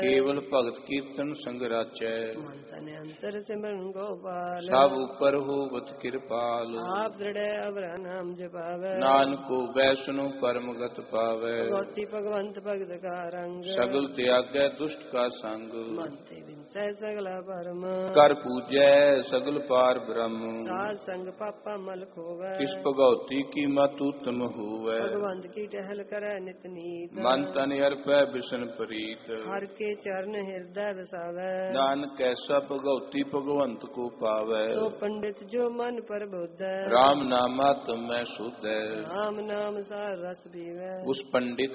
ਕੇਵਲ ਭਗਤ ਕੀਰਤਨ ਸੰਗ ਰਾਚੈ। ਮਨ ਤਨ ਅੰਤਰ ਸਿਮਰਨ ਗੋਪਾਲ। ਸਭ ਉਪਰ ਹੋਵਤ ਕਿਰਪਾਲ। ਆਪ ਦ੍ਰਿੜੈ ਅਵਰਾ ਨਾਮ ਜਪਾਵੈ। ਨਾਨਕੋ ਵੈਸਨੁ ਪਰਮਗਤ ਪਾਵੈ। ਭਗਵਤੀ ਭਗਵੰਤ ਭਗਤ ਕਾ ਰੰਗ। ਸਗਲ ਤਿਆਗੈ ਦੁਸ਼ਟ ਕਾ ਸੰਗ। ਮਨ ਤੇ ਵਿੰਸੈ ਸਗਲਾ ਪਰਮ। ਕਰ ਪੂਜੈ ਸਗਲ ਪਾਰ ਬ੍ਰਹਮ। ਸਾਧ ਸੰਗ ਪਾਪਾ ਮਲ ਖੋਵੈ। ਕਿਸ ਭਗਉਤੀ ਕੀ ਮਤ ਉਤਮ ਹੋਵੈ। ਭਗਵੰਤ ਕੀ ਟਹਿਲ ਕਰੈ ਨਿਤ ਨੀਤ। ਮਨ ਤਨ ਅਰਪੈ ਬਿਸ਼ਨ ਪ੍ਰੀਤ। ਹਰ ਕੇ ਚਰਨ ਹਿਰਦੈ ਵਸਾਵੈ। ਨਾਨਕ ਐਸਾ ਭਗਉਤੀ ਭਗਵੰਤ ਕੋ ਪਾਵੈ। ਸੋ ਪੰਡਿਤ ਜੋ ਮਨ ਪਰਬੁੱਧੈ। ਰਾਮ ਨਾਮਾ ਤੁਮੈ ਸੁਧੈ। ਰਾਮ ਨਾਮ ਸਾਰ ਰਸ ਪੀਵੈ। ਉਸ ਪੰਡਿਤ